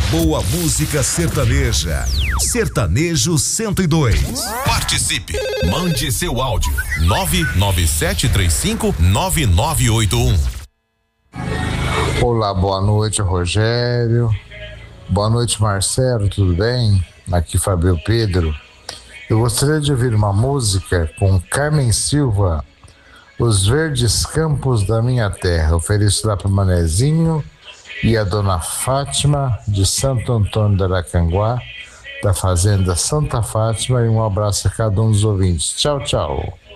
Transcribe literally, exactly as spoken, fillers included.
boa música sertaneja. Sertanejo cento e dois. Participe. Mande seu áudio. nove nove sete três cinco nove nove oito um. Olá, boa noite, Rogério. Boa noite, Marcelo, tudo bem? Aqui Fabio Pedro. Eu gostaria de ouvir uma música com Carmen Silva, Os Verdes Campos da Minha Terra. Ofereço lá para o Manezinho e a dona Fátima de Santo Antônio do Aracanguá, da Fazenda Santa Fátima, e um abraço a cada um dos ouvintes. Tchau, tchau.